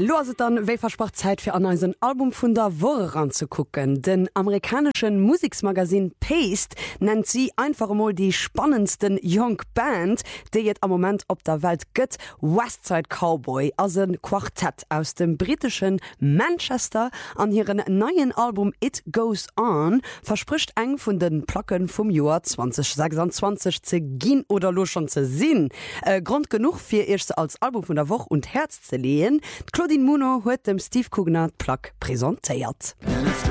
Loset dann wéi versprocht Zeit fir an ein Album vun der Woche ranzugucken. Den amerikanischen Musiksmagasin Paste nennt sie einfach mal die spannendsten Young Band, die jetzt am Moment op der Welt gëtt. Westside Cowboy as ein Quartett aus dem britischen Manchester an ihren neuen Album It Goes On verspricht eng vun den Placken vom Jahr 2026 ze ginn oder lo schon ze sinn. Grund genug fir erst als Album von der Woche und Herz zu lehen. Claudine Muno huet dem Steve Coognard Plaque präsentiert.